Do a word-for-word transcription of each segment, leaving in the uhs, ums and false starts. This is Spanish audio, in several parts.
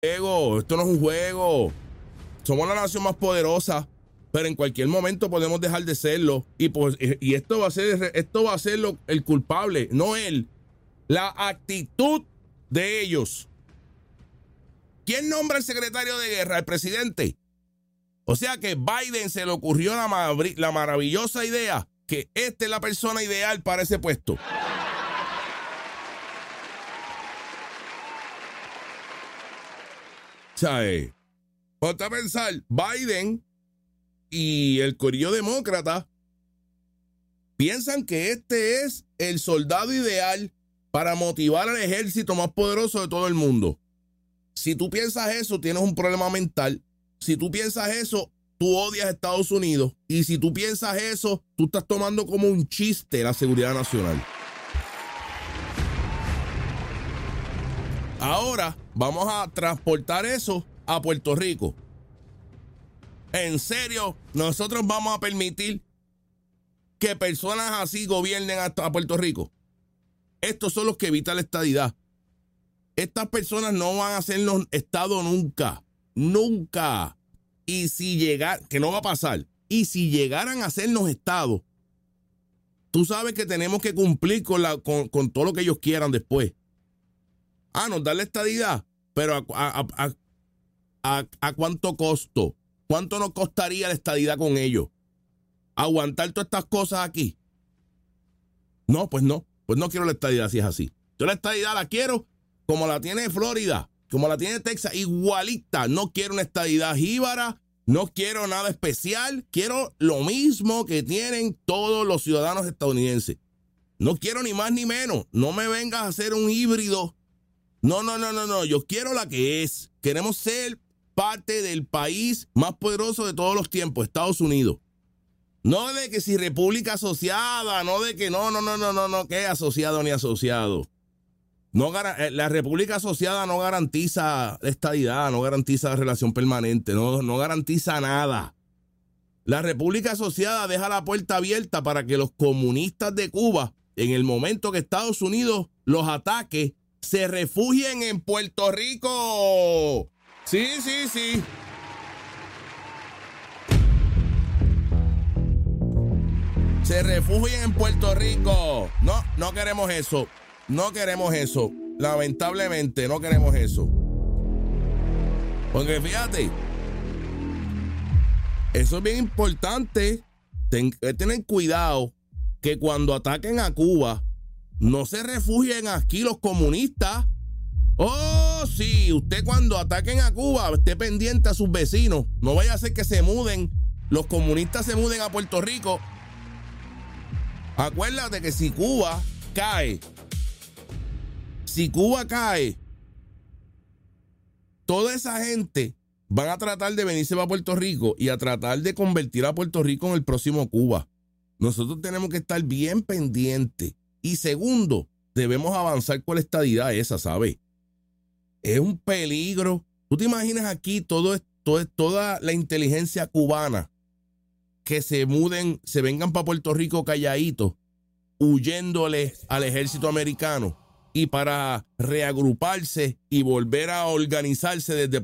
juego, esto no es un juego. Somos la nación más poderosa, pero en cualquier momento podemos dejar de serlo. Y, pues, y esto va a ser, esto va a ser lo, el culpable, no él. La actitud de ellos. ¿Quién nombra al secretario de guerra? El presidente. O sea que Biden se le ocurrió la, mar- la maravillosa idea que esta es la persona ideal para ese puesto. ¿Sabes? Ponte a pensar, Biden y el corillo demócrata piensan que este es el soldado ideal para motivar al ejército más poderoso de todo el mundo. Si tú piensas eso, tienes un problema mental. Si tú piensas eso, tú odias a Estados Unidos. Y si tú piensas eso, tú estás tomando como un chiste la seguridad nacional. Ahora vamos a transportar eso a Puerto Rico. ¿En serio nosotros vamos a permitir que personas así gobiernen a, a Puerto Rico? Estos son los que evitan la estadidad. Estas personas no van a hacernos Estado nunca. Nunca. Y si llegar, que no va a pasar, y si llegaran a hacernos Estado, tú sabes que tenemos que cumplir con, la, con, con todo lo que ellos quieran después. Ah, nos dan la estadidad, pero a, a, a, a, a cuánto costo, cuánto nos costaría la estadidad con ellos. Aguantar todas estas cosas aquí. No, pues no, pues no quiero la estadidad si es así. Yo la estadidad la quiero como la tiene Florida, como la tiene Texas, igualita. No quiero una estadidad jíbara, no quiero nada especial, quiero lo mismo que tienen todos los ciudadanos estadounidenses. No quiero ni más ni menos. No me vengas a hacer un híbrido. No, no, no, no, no. Yo quiero la que es. Queremos ser parte del país más poderoso de todos los tiempos, Estados Unidos. No de que si república asociada, no de que no, no, no, no, no, no, que asociado ni asociado. No, la república asociada no garantiza la estadidad, no garantiza la relación permanente, no, no garantiza nada. La república asociada deja la puerta abierta para que los comunistas de Cuba, en el momento que Estados Unidos los ataque, se refugien en Puerto Rico. Sí, sí, sí. Se refugien en Puerto Rico. No, no queremos eso. No queremos eso. Lamentablemente, no queremos eso. Porque fíjate, eso es bien importante. Ten, tener cuidado que cuando ataquen a Cuba, no se refugien aquí los comunistas. Oh, sí, usted cuando ataquen a Cuba, esté pendiente a sus vecinos. No vaya a ser que se muden, los comunistas se muden a Puerto Rico. Acuérdate que si Cuba cae, si Cuba cae, toda esa gente van a tratar de venirse para Puerto Rico y a tratar de convertir a Puerto Rico en el próximo Cuba. Nosotros tenemos que estar bien pendientes. Y segundo, debemos avanzar con la estadidad esa, ¿sabes? Es un peligro. ¿Tú te imaginas aquí todo esto, toda la inteligencia cubana que se muden, se vengan para Puerto Rico calladitos, huyéndole al ejército americano y para reagruparse y volver a organizarse desde...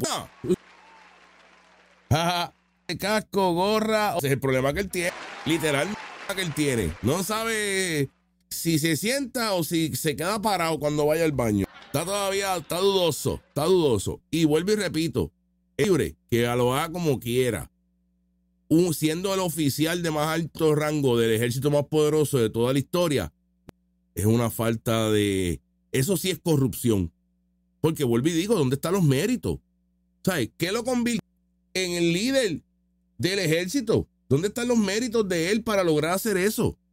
¡Ah! Casco, gorra... Ese es el problema que él tiene. Literal que él tiene. No sabe... si se sienta o si se queda parado cuando vaya al baño. Está todavía, está dudoso, está dudoso. Y vuelvo y repito, es libre, que lo haga como quiera. Un, siendo el oficial de más alto rango del ejército más poderoso de toda la historia, es una falta de... Eso sí es corrupción. Porque vuelvo y digo, ¿dónde están los méritos? ¿Sabes? ¿Qué lo convirtió en el líder del ejército? ¿Dónde están los méritos de él para lograr hacer eso? O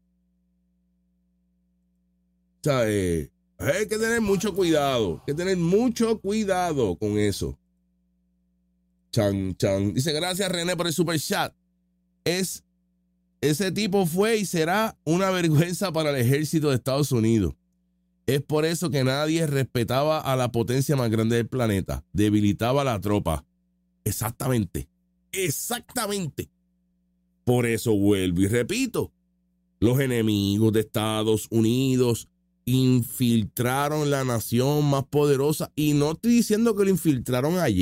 sea, eh, hay que tener mucho cuidado, hay que tener mucho cuidado con eso. Chan, chan. Dice, gracias René por el super chat. Es, ese tipo fue y será una vergüenza para el ejército de Estados Unidos. Es por eso que nadie respetaba a la potencia más grande del planeta. Debilitaba a la tropa. Exactamente, exactamente. Por eso vuelvo y repito. Los enemigos de Estados Unidos infiltraron la nación más poderosa. Y no estoy diciendo que lo infiltraron ayer.